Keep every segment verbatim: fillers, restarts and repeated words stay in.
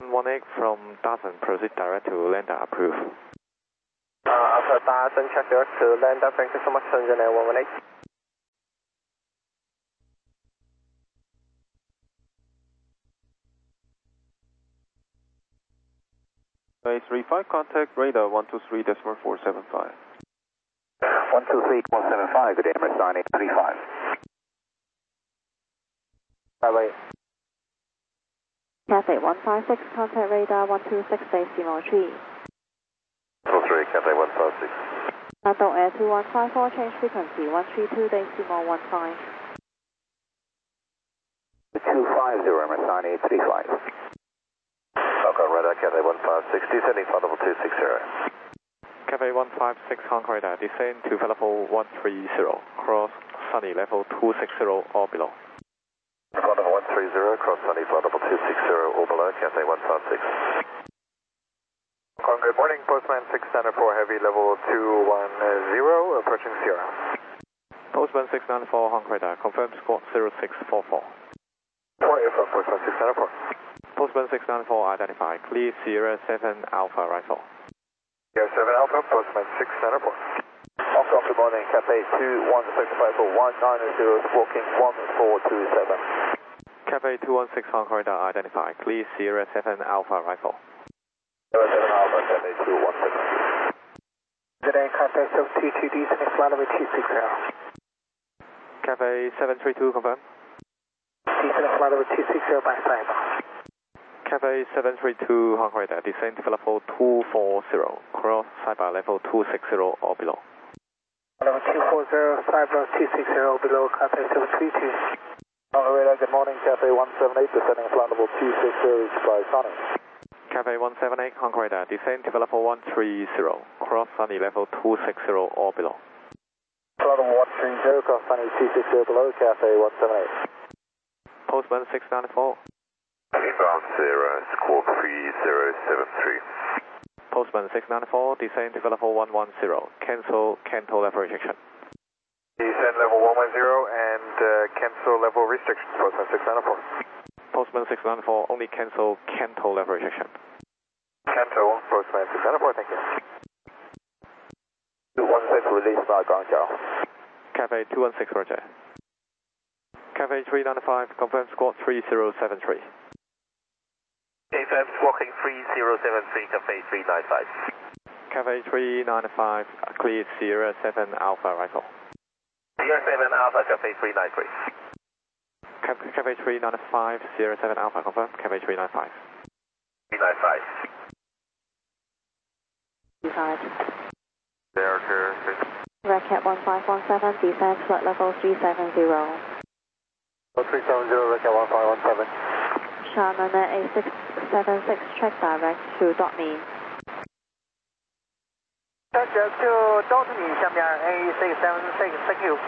one one eight from Dawson, proceed direct to Lander, approve. Uh, Alpha Dawson, check direct to Lander, thank you so much, Sunshine one one eight. Base three five, contact radar one two three decimal four seven five. one two three point seven five, good day, Mersani three five. Bye bye. Cathay one five six, contact radar one two six, decimal three. two three, Cathay one five six. Natal Air two one five four, change frequency one three two, decimal one five. two five zero, Mersani three five. Falcon radar, Cathay one five six, descending flight level two six zero. Cathay one five six, Hong Kong radar, descend to flight level one three zero, cross sunny level two six zero or below. Flight level one three zero, cross sunny flight level two six zero or below, Cathay one five six. Good morning, Postman six nine four, heavy level two one zero, approaching Sierra. Postman six nine four, Hong Kong radar, confirm squawk zero six four four. What is from Postman six nine four? Postman six nine four identified, clear Sierra seven Alpha rifle. Sierra seven Alpha, Postman six nine four. Also, good morning, Cathay two one six five four one nine zero, squawking one four two seven. Cathay two one six, Hong Kong radar identified, clear Sierra seven Alpha rifle. Sierra seven Alpha, Cathay two one six. Good day, Cathay seven two two, descending flight level two six zero. Cathay seven three two, confirm. Descending flight level two six zero, by Cyber. Cathay seven three two, Hong Kong radar, descend to level two four zero, cross Cyber level two six zero or below. Level two four zero, Cyber two six zero below, Cathay seven three two. Hong Kong radar, good morning, Cathay one seven eight, descending flight level two six zero, by Sonic. Cathay one seven eight, Hong Kong radar, descend to level one three zero, cross sunny level two six zero or below. Flight level one three zero, cross sunny two six zero below, Cathay one seven eight. Postman six nine four. Inbound Sierra, squawk three zero seven three. Postman six nine four, descend to level one one zero, cancel Canto level restriction. Descend level one one zero and uh, cancel level restrictions, Postman six nine four. Postman six nine four, only cancel Canto level restriction. Canto, Postman six nine four, thank you. two one six, release by Guangzhou. Cathay two one six, roger. Cathay three nine five, confirm squawk three zero seven three. K F M squawking three zero seven three, Cathay three nine five. Cathay three nine five, clear Sierra seven Alpha rifle. Sierra seven Alpha, Cathay three nine three. Cathay three nine five, Sierra seven Alpha, confirm. Cathay three nine five. three nine five. Decide. There, here. Red Cat one five one seven, descend flight level three seven zero. three seven zero, Red Cat one five one seven. Shannon A six seven six, check direct to dot me. Check to dot me, 下面 A six seven six, thank you.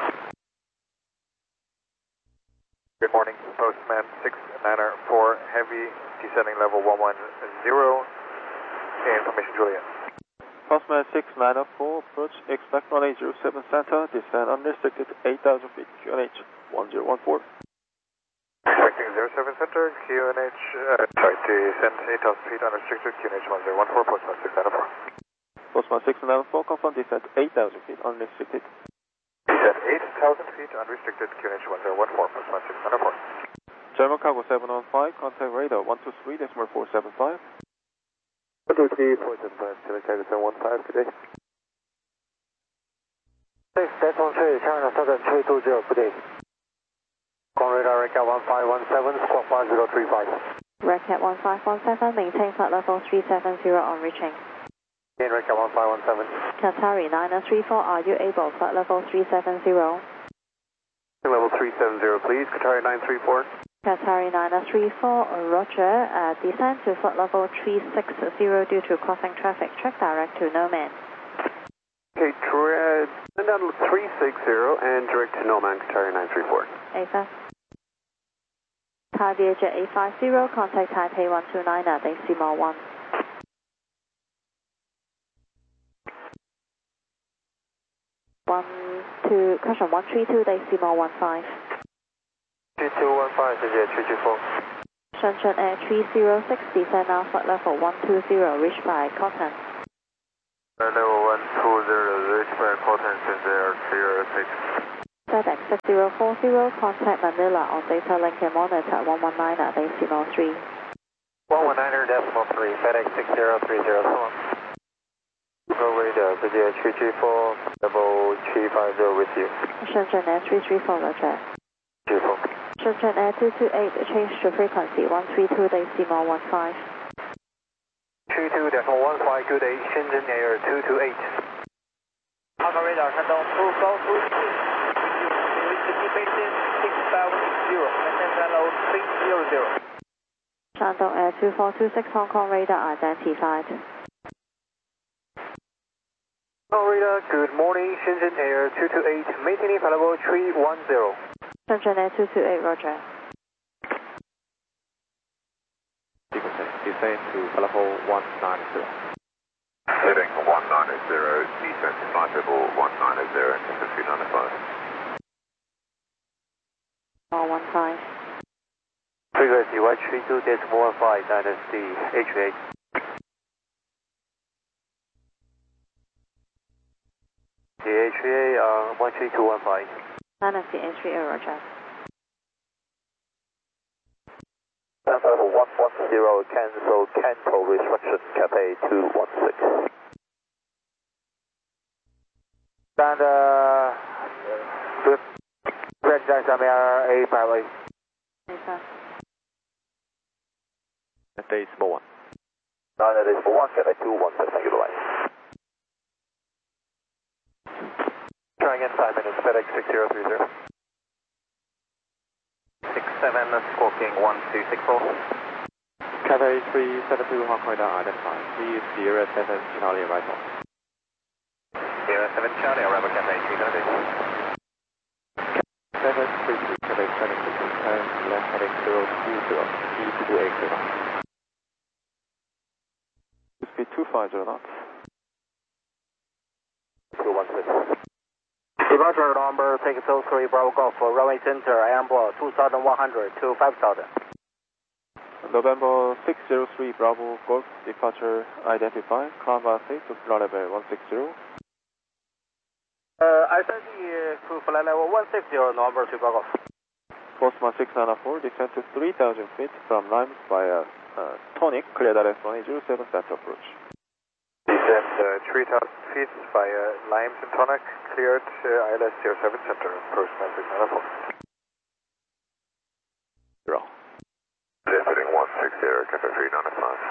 Good morning, Postman six nine four, heavy, descending level one one zero, information Juliet. Postman six nine four, approach, expect one eight zero seven center, descend unrestricted eight thousand feet, Q N H one zero one four. Expecting zero seven center, Q N H, uh, sorry, descend eight thousand feet, unrestricted, Q N H one zero one four, Postman six nine four. Postman six nine four, confirm descend eight thousand feet, unrestricted. Descend eight thousand feet, unrestricted, Q N H one zero one four, Postman six nine four. German cargo seven one five, contact radar one two three decimal four seven five. one two three, four seven five, German cargo seven one five, good day. six decimal three, China seven three two zero, good day. Con radar, Red Cat one five one seven, squawk five zero three five. Red Cat one five one seven, maintain flight level three seven zero on reaching. Again, Red Cat one five one seven. Qatari nine three four, are you able flight level three seven zero? Level three seven zero, please, Qatari nine three four. Qatari nine three four, roger, uh, descend to flight level three six zero due to crossing traffic, check direct to Noman. Okay, send down three six zero and direct to Noman, Qatari nine three four. A five. Thai Vietjet eight five zero, contact Taipei one two nine, decimal one. One two, caution one three two, decimal one five. two two one five,谢谢，two two four. Shenzhen Air three zero six, descend now flight level one two zero, reached by Cotton. Level one two zero, reached by Cotton, Shenzhen Air three zero six. FedEx six zero four zero, contact Manila on data link and monitor one one nine at decimal three. one one nine decimal three, FedEx six zero three zero, so on. Runway the three three four, level three five zero with you. Shenzhen Air three three four, roger. three four. Shenzhen Air two two eight, change to frequency one three two decimal one five. three two decimal one five, good day, Shenzhen Air two two eight. Alpha radar,看到出高速six thousand zero, maintain level three zero zero. Shandong Air two four two six, Hong Kong radar identified. Hong Kong radar, good morning, Shenzhen Air two two eight, maintaining flight level three one zero. Shenzhen Air two two eight, roger. Descend to level one nine zero. Heading one nine zero, descent to flight level one nine zero, three nine five. one five. Frequency one three two decimal one five, Dynasty H eight. The H eight on one three two one five. Dynasty H three, roger. Level one one zero, cancel Canto restriction, Cathay two one six. And uh, good. Red Jack, I'm A pilot. Lisa. Cathay small one. Nine, that is for one, Cathay two one six, thank you, line. Try again, five minutes, FedEx six zero three zero. six seven, squawking one two six four. Cathay three seven two, Hong Kong radar identified. three zero seven, Charlie arrival. zero seven Charlie, arrival Cathay three seven two. seven three two, Cathay seven three two, turn left heading zero two zero, T two two eight zero. Speed two five zero knots. two one six. Departure number, take two three, Bravo Golf, runway center, Amber two thousand one hundred to five thousand. November six zero three, Bravo Golf, departure identified, climb safe to flight level one six zero. Uh, I said the to flight level one six zero, number to Bravo Golf. Cosmo six nine four, descend to three thousand feet from Limes via uh, Tonic, clear direct one eight zero seven, center approach. Descend uh, three thousand feet via Limes and Tonic, cleared uh, I L S zero seven center, approach six nine four. Zero. Heading one six zero, Cathay three nine five.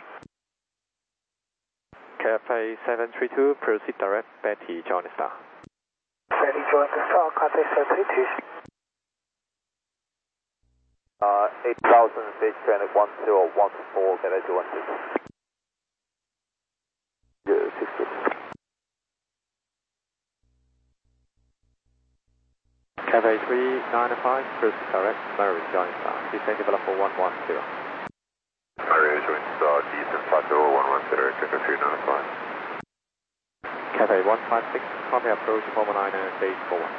Cathay seven three two, proceed direct, Betty join star. Betty join the star, Cathay seven three two. Uh, eight thousand feet, training one zero one four, Cathay two one six. Yeah, six two. Cathay three nine five, proceed direct, Mary join star, descend developer one one zero. Mario join star, descent flight level one one zero, Cathay three nine five. Cathay one five six, copy approach four one nine and stage four one.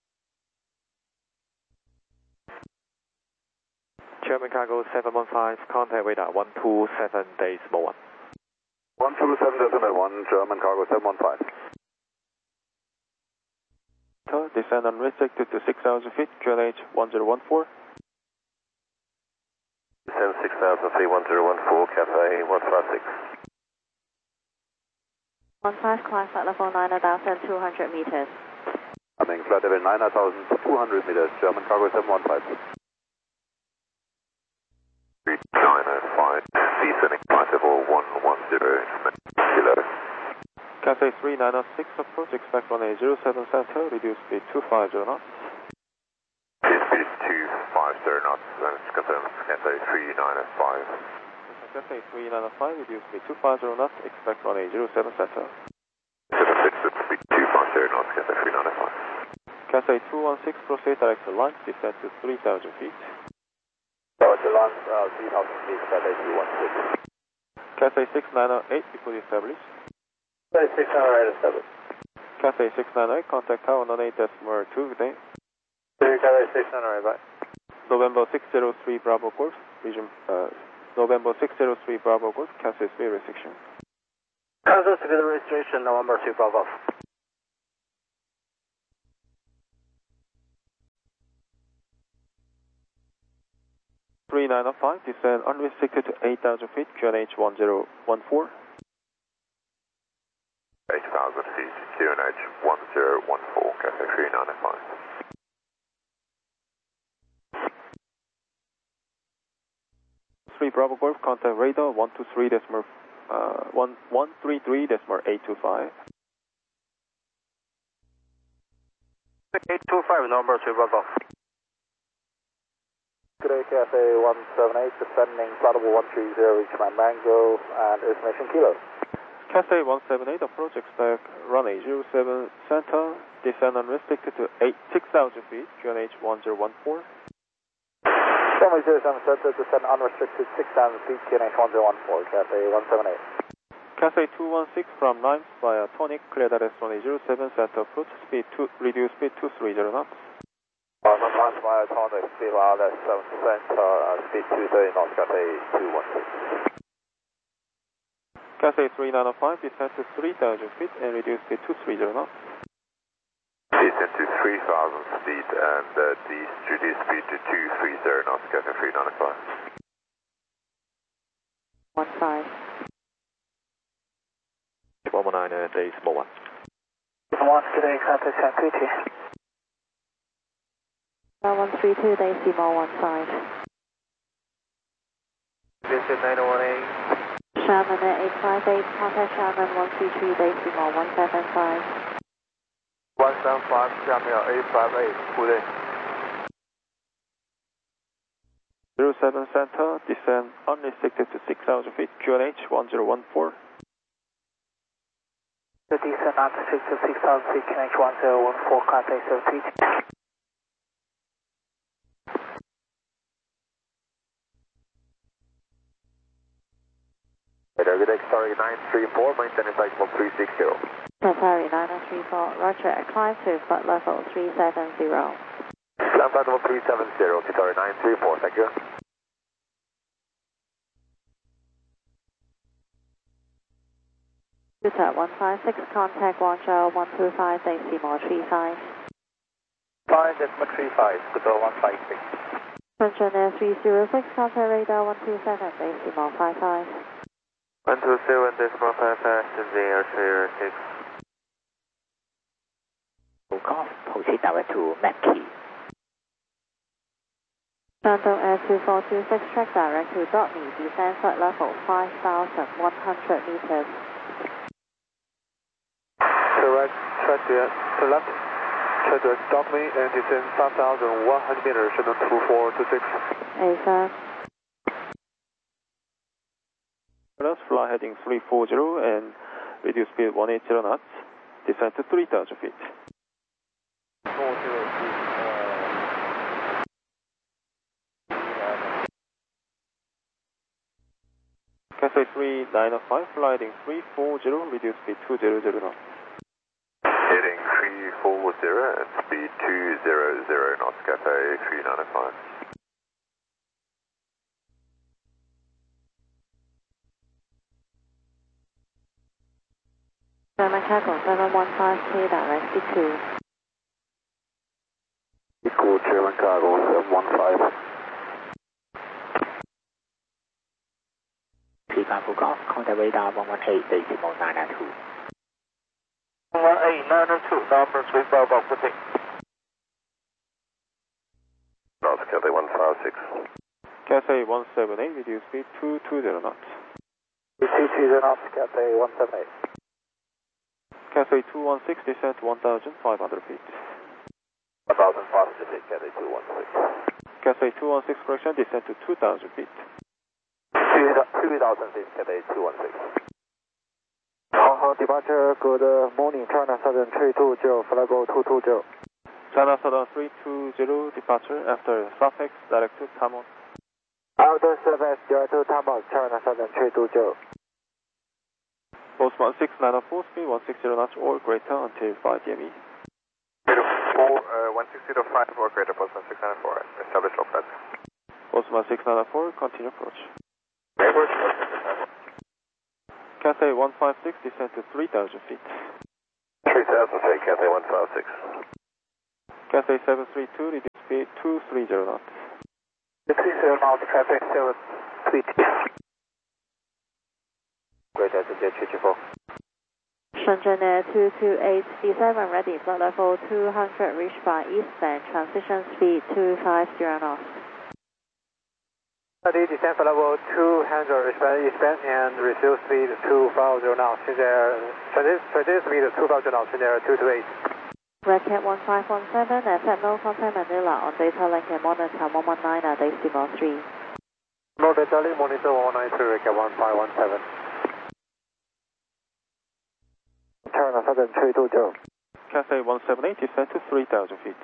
German cargo seven one five, contact radar one two seven decimal one. one two seven decimal one, German cargo seven one five. Descend unrestricted to six thousand feet, Q L H one zero one four. Descend six thousand feet, one zero one four, Cathay one five six. one five, climb flight level nine thousand two hundred meters. Coming flight level nine thousand two hundred meters, German cargo seven one five. three nine five, descending flight level one one zero, below. Cathay three nine six, approach, expect one eight zero seven center, reduce speed two five zero knots. Speed two five zero knots, and it's confirmed, Cathay three nine five. Cathay three nine five, reduce speed two five zero knots, expect one eight zero seven center. Speed two five zero knots, Cathay three nine five. Cathay two one six, proceed direct to Limes, descend to three thousand feet. So the launch uh, three thousand feet, Cathay two one six. Cathay six nine eight, before established. Cathay six nine eight, Cathay six nine eight, contact tower nine eight decimal two, good day. Cathay six nine eight, bye. November six zero three, Bravo course, region, uh, November six zero three Bravo Golf, Kansas City restriction. Kansas City restriction, November six Bravo. three nine five, descend unrestricted to eight thousand feet, Q N H one zero one four. eight thousand feet, Q N H one zero one four, Cathay three nine five. three Bravo Golf, contact radar one two three decimal, uh, one one three three decimal eight two five. eight two five, November three Bravo. Good day, Cathay one seven eight, descending flight level one three zero, reach my Mango and estimation kilo. Cathay one seven eight, approach expect runway zero seven center, descend unrestricted to six thousand feet, Q N H one zero one four. Runway zero seven center, descend unrestricted six thousand feet, Q N H one zero one four, Cathay one seven eight. Cathay two one six from Nimes via Tonic, clear direct runway zero seven center, approach speed two, reduce speed two three zero knots. On the Nimes via Tonic, speed wireless seven center, uh, speed two thirty knots, Cathay two one six. Cathay three nine five, descend to three thousand feet and reduce speed two three zero knots. Descend to three thousand feet and uh, reduce speed to two three zero knots, Cathay three nine five. one five. one one nine, uh, day small one. one today, Cathay ten thirty. one three two, day Seymour one five. Visit nine one eight. Sherman at eight five eight, contact Sherman one three three, day Seymour one seven five. one seven five, Sherman eight five eight, good day. zero seven center, descend unrestricted to six thousand feet, Q N H one zero one four. The descent unrestricted to six thousand feet, Q N H one zero one four, Cathay seventeen. Good day, sorry, nine three four, maintain flight level three six zero. Safari nine oh three four, roger, climb to flight level three seven zero. Climb flight level three seven zero, sorry, nine three four, thank you. Utah one five six, contact Guangzhou one two five, day Seymour three five. five decimal three five, good day, one five six. French Air three zero six, contact radar one two seven, day Seymour five five. one two seven decimal five five, zero zero six. Golf, proceed direct to Mackie. Shandong Air two four two six, track direct to Dotney, descend flight level five thousand one hundred meters. Correct, track direct to left, track direct Dotney and descend five thousand one hundred meters, Shandong two four two six. Affirm. Fly heading three four zero and reduce speed one eighty knots, descend to three thousand feet. Cathay three nine five, fly heading three four zero, reduce speed two hundred knots. Heading three four zero and speed two hundred knots, Cathay three nine five. Sherman Cargo seven one five K, direct to two. Equal German Cargo seven one five. three five Golf, contact radar one one eight, day Seymour nine nine two. one eight nine two, number three five, good day. Knots, Cathay one five six. Cathay one seven eight, reduce speed two two zero knots. two two zero knots, Cathay one seven eight. Cathay two one six, descend one thousand five hundred feet. one thousand five hundred feet, Cathay two one six. Cathay two one six, correction, descend to two thousand feet. two thousand feet, Cathay two one six. Hong Kong departure, good morning, China Southern three two zero, flight level two two zero. China Southern three two zero, departure after Suffolk, direct to Tamon. After service, direct to Tamon, China Southern three two zero. Postmark six nine four, speed one sixty knots or greater until five D M E. four, uh, one sixty to five or greater, Postmark six nine four, establish low flight. Osman six nine four, continue approach. Approach. Cathay one five six, descend to three thousand feet. three thousand feet, Cathay one five six. Cathay seven three two, reduce speed two three zero knots. two three zero knots, Cathay seven three two. Great, that's a jet two two four. Shenzhen Air two two eight, descend when ready, flight level two hundred, reach by eastbound, transition speed two five zero knots. Ready, descend for level two hundred, reach by eastbound and resume speed two five zero knots. Shenzhen Air, transition speed two five zero knots, Shenzhen Air two two eight. Red Cat one five one seven, accept no contact Manila on data link and monitor one one nine at decimal three. No data link, monitor one one nine three, Red Cat one five one seven. Turn on seven three two zero. Cathay one seven eight, descend to three thousand feet.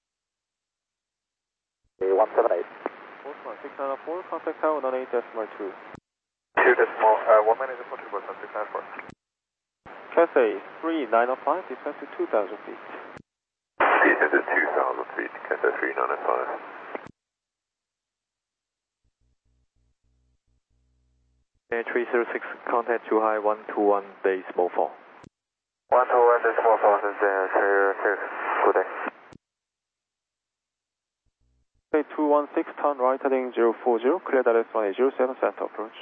one seven eight. Osman six nine four, contact tower nine eight decimal two. two decimal, uh, one minute and forty percent, six nine four. Cathay three nine five, descend to two thousand feet. Descend to two thousand feet, Cathay three nine five. Air three zero six, contact Zhuhai one two one, decimal four. one two one, decimal four, this is uh, zero six, good day. Cathay two one six, turn right heading zero four zero, clear direct one eight zero seven, center approach.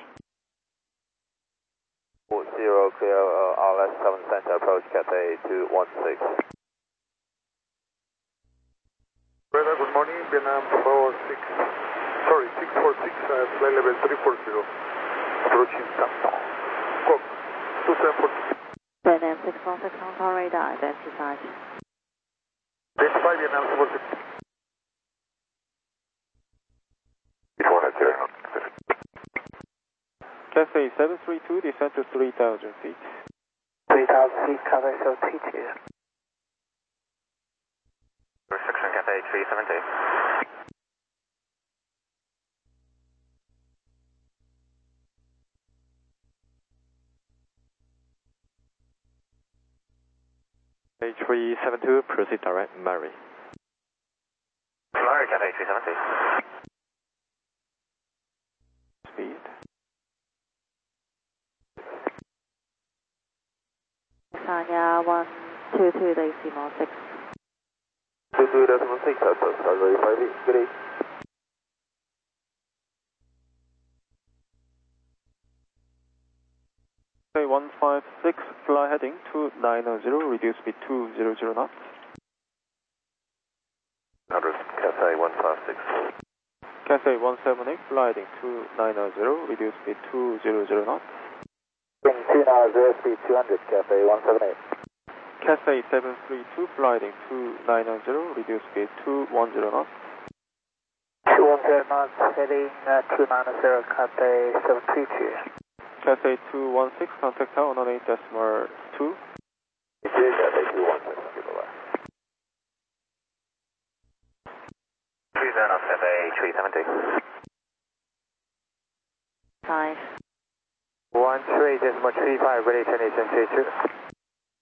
Zero, clear, uh, R S seven center approach, Cathay two one six. Radar, good morning, Vietnam four six, sorry, six four six, uh, flight level three four zero, approaching Canton. Go, two seven four. Vietnam six one six, Hong Kong radar identified. Identify Vietnam four six. Cathay seven three two, descend to three thousand feet. three thousand feet, Cathay seven three two. Restriction, Cathay three seventy. A three seven two, proceed direct, Mary. Mary, Cathay three seventy. Speed. Sanya one two two, decimal six. two two decimal six, that's Starbury five eight, good day. Cathay one five six, fly heading two nine zero, reduce speed two hundred knots. Cathay one five six. Cathay one seven eight, fly heading two nine zero, reduce speed two hundred knots. two nine zero, speed two hundred, Cathay one seven eight. Cathay seven three two, fly heading two nine zero, reduce speed two ten knots. two one zero knots, heading uh, two nine zero, Cathay seven three two. Cathay two one six, contact tower nine eight decimal two. Cathay two one six, people are. three zero knots, Cathay three seventy. Five. one three decimal three five, ready, destination three two.